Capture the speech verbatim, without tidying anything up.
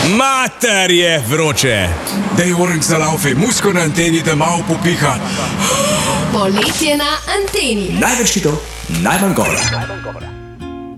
Mater je vroče. Dej orang za laufe, musko na anteni, da malo popiha. Poletje na anteni. Največ hitov, najmanj govora.